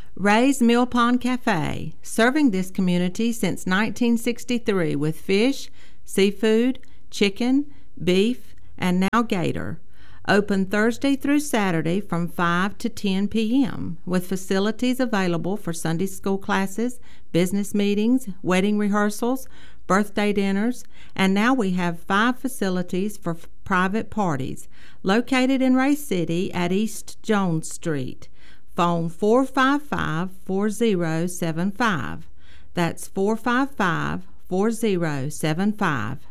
Ray's Mill Pond Cafe, serving this community since 1963 with fish, seafood, chicken, beef, and now gator. Open Thursday through Saturday from 5 to 10 p.m. with facilities available for Sunday school classes, business meetings, wedding rehearsals, birthday dinners, and now we have 5 facilities for private parties located in Ray City at East Jones Street. Phone 455-4075. That's 455-4075.